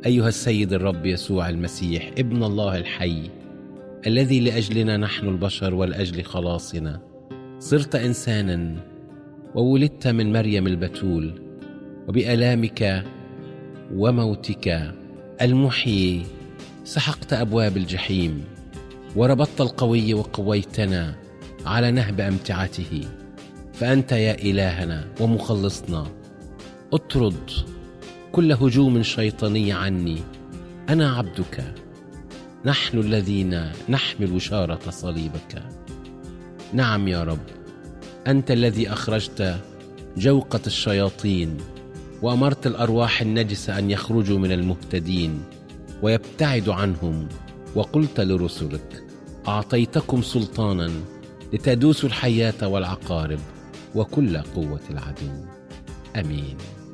أيها السيد الرب يسوع المسيح ابن الله الحي، الذي لأجلنا نحن البشر ولأجل خلاصنا صرت إنسانا وولدت من مريم البتول، وبآلامك وموتك المحيي سحقت أبواب الجحيم، وربطت القوي وقويتنا على نهب أمتعته. فأنت يا إلهنا ومخلصنا اطرد كل هجوم شيطاني عني. أنا عبدك، نحن الذين نحمل وشارة صليبك. نعم يا رب، أنت الذي أخرجت جوقة الشياطين وأمرت الأرواح النجسة أن يخرجوا من المهتدين ويبتعدوا عنهم، وقلت لرسلك: أعطيتكم سلطانا لتدوسوا الحياة والعقارب وكل قوة العدو. آمين.